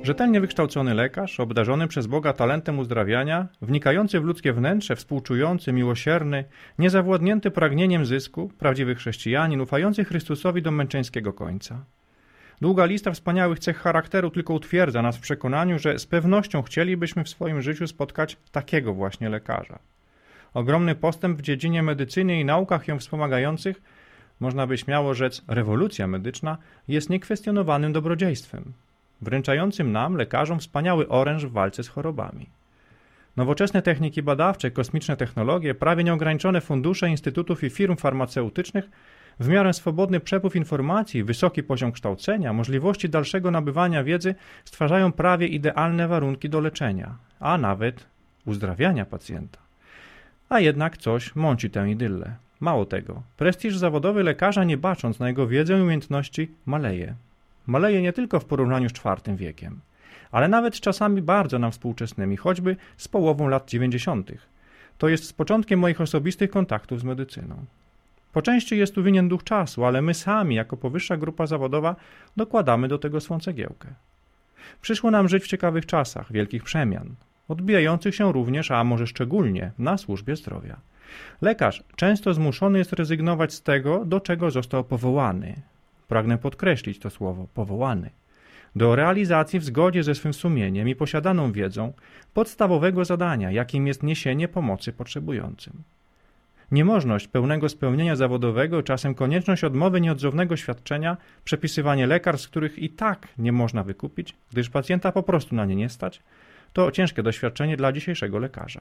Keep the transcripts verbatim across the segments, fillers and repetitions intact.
Rzetelnie wykształcony lekarz, obdarzony przez Boga talentem uzdrawiania, wnikający w ludzkie wnętrze, współczujący, miłosierny, niezawładnięty pragnieniem zysku, prawdziwy chrześcijanin, ufający Chrystusowi do męczeńskiego końca. Długa lista wspaniałych cech charakteru tylko utwierdza nas w przekonaniu, że z pewnością chcielibyśmy w swoim życiu spotkać takiego właśnie lekarza. Ogromny postęp w dziedzinie medycyny i naukach ją wspomagających, można by śmiało rzec rewolucja medyczna, jest niekwestionowanym dobrodziejstwem, wręczającym nam, lekarzom, wspaniały oręż w walce z chorobami. Nowoczesne techniki badawcze, kosmiczne technologie, prawie nieograniczone fundusze instytutów i firm farmaceutycznych, w miarę swobodny przepływ informacji, wysoki poziom kształcenia, możliwości dalszego nabywania wiedzy stwarzają prawie idealne warunki do leczenia, a nawet uzdrawiania pacjenta. A jednak coś mąci tę idyllę. Mało tego, prestiż zawodowy lekarza, nie bacząc na jego wiedzę i umiejętności, maleje. Maleje nie tylko w porównaniu z czwartym wiekiem, ale nawet z czasami bardzo nam współczesnymi, choćby z połową lat dziewięćdziesiątych. To jest z początkiem moich osobistych kontaktów z medycyną. Po części jest tu winien duch czasu, ale my sami, jako powyższa grupa zawodowa, dokładamy do tego swą cegiełkę. Przyszło nam żyć w ciekawych czasach, wielkich przemian, odbijających się również, a może szczególnie, na służbie zdrowia. Lekarz często zmuszony jest rezygnować z tego, do czego został powołany. Pragnę podkreślić to słowo, powołany. Do realizacji w zgodzie ze swym sumieniem i posiadaną wiedzą podstawowego zadania, jakim jest niesienie pomocy potrzebującym. Niemożność pełnego spełnienia zawodowego, czasem konieczność odmowy nieodzownego świadczenia, przepisywanie lekarstw, których i tak nie można wykupić, gdyż pacjenta po prostu na nie nie stać, to ciężkie doświadczenie dla dzisiejszego lekarza.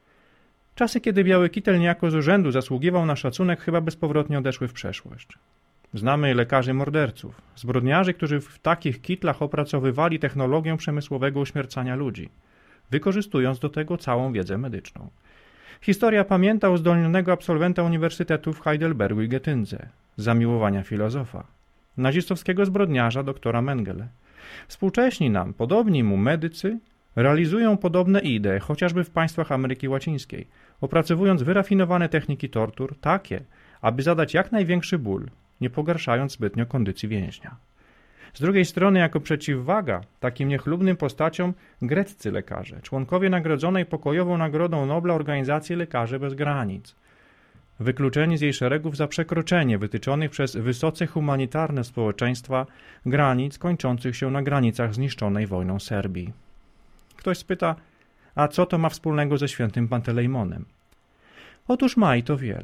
Czasy, kiedy biały kitel niejako z urzędu zasługiwał na szacunek, chyba bezpowrotnie odeszły w przeszłość. Znamy lekarzy morderców, zbrodniarzy, którzy w takich kitlach opracowywali technologię przemysłowego uśmiercania ludzi, wykorzystując do tego całą wiedzę medyczną. Historia pamięta uzdolnionego absolwenta Uniwersytetu w Heidelbergu i Getyndze, zamiłowania filozofa, nazistowskiego zbrodniarza doktora Mengele. Współcześni nam, podobni mu medycy, realizują podobne idee, chociażby w państwach Ameryki Łacińskiej, opracowując wyrafinowane techniki tortur, takie, aby zadać jak największy ból, nie pogarszając zbytnio kondycji więźnia. Z drugiej strony, jako przeciwwaga takim niechlubnym postaciom, greccy lekarze, członkowie nagrodzonej pokojową Nagrodą Nobla Organizacji Lekarzy Bez Granic, wykluczeni z jej szeregów za przekroczenie wytyczonych przez wysoce humanitarne społeczeństwa granic kończących się na granicach zniszczonej wojną Serbii. Ktoś spyta, a co to ma wspólnego ze świętym Pantelejmonem? Otóż ma i to wiele.